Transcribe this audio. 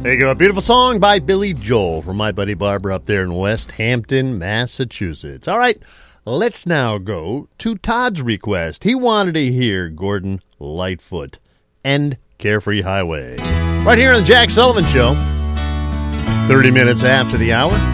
There you go. A beautiful song by Billy Joel from my buddy Barbara up there in West Hampton, Massachusetts. All right, let's now go to Todd's request. He wanted to hear Gordon Lightfoot and Carefree Highway. Right here on the Jack Sullivan Show, 30 minutes after the hour.